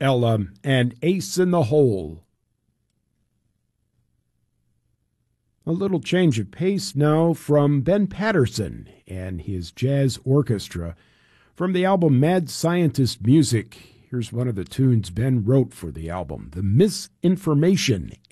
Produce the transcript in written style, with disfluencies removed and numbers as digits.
Ella and Ace in the Hole. A little change of pace now from Ben Patterson and his jazz orchestra. From the album Mad Scientist Music, here's one of the tunes Ben wrote for the album, The Misinformation